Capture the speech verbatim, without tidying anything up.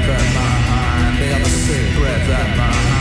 breath in my hand. They got the sick breath in my hand.